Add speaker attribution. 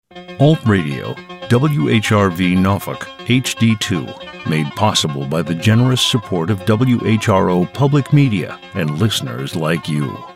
Speaker 1: Alt Radio, WHRV Norfolk, HD2, made possible by the generous support of WHRO Public Media and listeners like you.